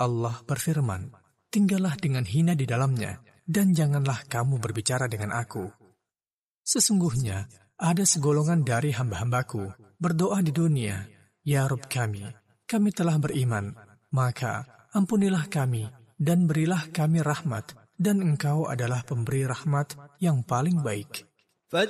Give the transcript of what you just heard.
Allah berfirman, tinggallah dengan hina di dalamnya, dan janganlah kamu berbicara dengan aku. Sesungguhnya, ada segolongan dari hamba-hambaku berdoa di dunia, ya Rabb kami telah beriman, maka ampunilah kami dan berilah kami rahmat, dan Engkau adalah pemberi rahmat yang paling baik.